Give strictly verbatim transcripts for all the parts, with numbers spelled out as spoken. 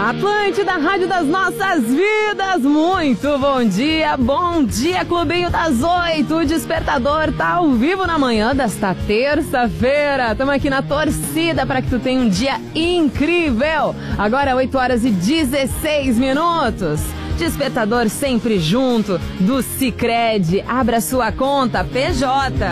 Atlântida, rádio das nossas vidas, muito bom dia, bom dia, clubinho das oito, o despertador tá ao vivo na manhã desta terça-feira, estamos aqui na torcida para que tu tenha um dia incrível, agora oito horas e dezesseis minutos, despertador sempre junto do Sicredi, abra sua conta P J.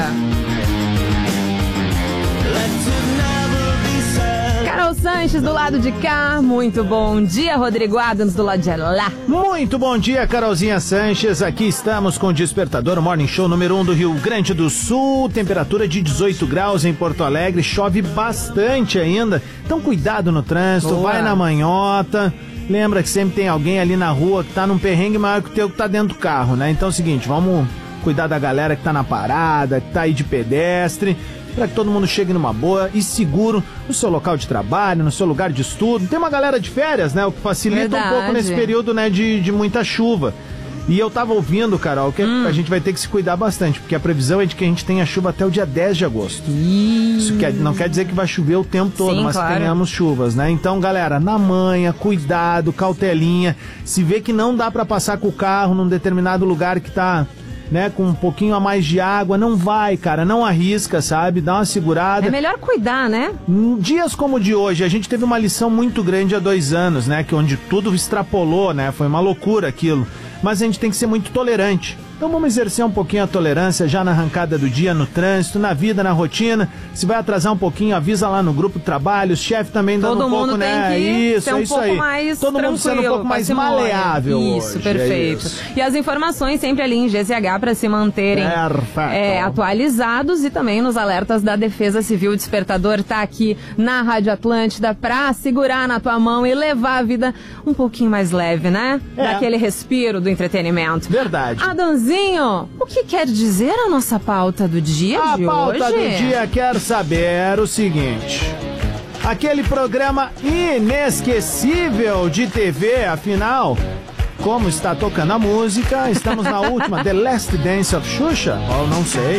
Carol Sanches do lado de cá, muito bom dia, Rodrigo Adams do lado de lá. Muito bom dia, Carolzinha Sanches, aqui estamos com o Despertador Morning Show número um do Rio Grande do Sul, temperatura de dezoito graus em Porto Alegre, chove bastante ainda, então cuidado no trânsito, Boa. vai na manhota, lembra que sempre tem alguém ali na rua que tá num perrengue maior que o teu que tá dentro do carro, né? Então é o seguinte, vamos cuidar da galera que tá na parada, que tá aí de pedestre, para que todo mundo chegue numa boa e seguro no seu local de trabalho, no seu lugar de estudo. Tem uma galera de férias, né? O que facilita Verdade. um pouco nesse período, né, de, de muita chuva. E eu tava ouvindo, Carol, que hum. a gente vai ter que se cuidar bastante, porque a previsão é de que a gente tenha chuva até o dia dez de agosto. Ih. Isso quer, não quer dizer que vai chover o tempo todo, Sim, mas claro. que tenhamos chuvas, né? Então, galera, na manha, cuidado, cautelinha. Se vê que não dá para passar com o carro num determinado lugar que tá... né, com um pouquinho a mais de água, não vai, cara, não arrisca, sabe, dá uma segurada. É melhor cuidar, né? Dias como o de hoje, a gente teve uma lição muito grande há dois anos, né, que onde tudo extrapolou, né, foi uma loucura aquilo, mas a gente tem que ser muito tolerante. Então vamos exercer um pouquinho a tolerância já na arrancada do dia, no trânsito, na vida, na rotina. Se vai atrasar um pouquinho, avisa lá no grupo de trabalho, o chefe também dando Todo um pouco, mundo né? Tem que isso, ser um é isso pouco aí. mais Todo mundo sendo um pouco mais maleável. Isso, hoje, perfeito. É isso. E as informações sempre ali em G Z H para se manterem é, atualizados e também nos alertas da Defesa Civil. O Despertador tá aqui na Rádio Atlântida pra segurar na tua mão e levar a vida um pouquinho mais leve, né? É. Daquele respiro do entretenimento. Verdade. Adãozinho, o que quer dizer a nossa pauta do dia a de hoje? A pauta do dia quer saber o seguinte... Aquele programa inesquecível de T V, afinal, como está tocando a música, estamos na última, The Last Dance of Xuxa? Ou não sei.